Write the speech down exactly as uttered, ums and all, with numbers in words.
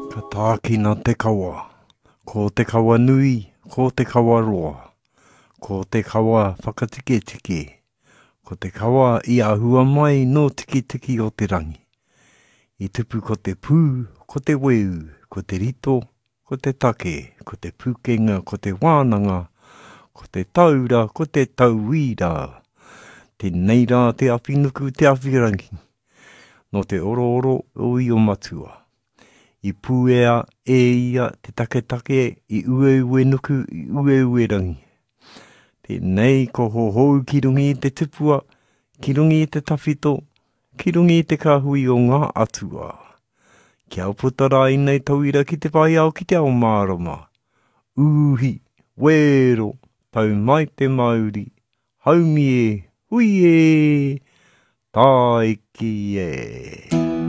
Ka tākina te kawa, ko te kawa nui, ko te kawa roa, ko te kawa whakatike tike, ko te kawa i ahua mai no tiki tiki o te rangi. I tupu ko te pū, ko te weu, ko te rito, ko te take, ko te pukenga, ko te wānanga, ko te taura, ko te tauira. Tēnei rā te awhinuku te awhirangi, no te oro oro o i o matua. I pūea e ia te take take, i ue ue nuku, i ue ue rangi. Tēnei ko ho hou ki rungi i te tupua, ki rungi i te tawhito, ki rungi i te kahui o ngā atua. Kia uputara i nei tauira ki te pai au ki te ao mārama. Uhi, wero, tau mai te mauri, haumi e, hui e, taiki e.